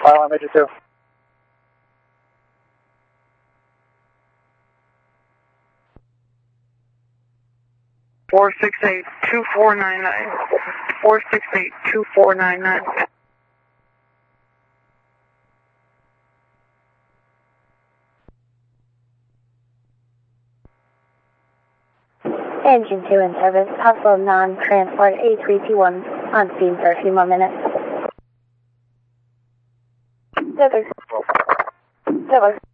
File on Major 2. Four 468-2499. 468-2499. Engine 2 in service, possible non-transport A321, on scene for a few more minutes. Silver.